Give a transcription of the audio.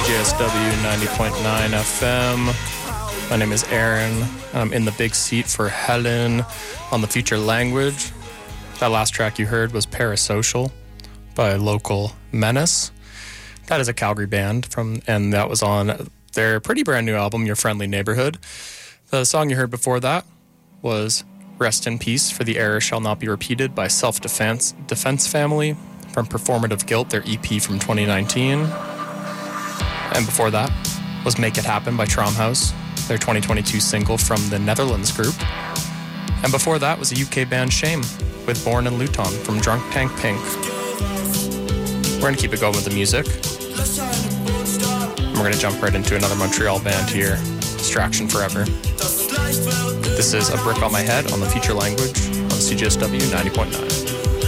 CJSW 90.9 FM. My name is Aaron. I'm in the big seat for Helen on the Future Language. That last track you heard was Parasocial by Local Menace. That is a Calgary band and that was on their pretty brand new album, Your Friendly Neighborhood. The song you heard before that was Rest in Peace for the Error Shall Not Be Repeated by Self-Defense Family from Performative Guilt, their EP from 2019. And before that was Make It Happen by Tromhouse, their 2022 single from the Netherlands group. And before that was the UK band Shame with Born in Luton from Drunk Tank Pink. We're going to keep it going with the music. And we're going to jump right into another Montreal band here, Distraction Forever. This is A Brick on My Head on the Future Language on CJSW 90.9.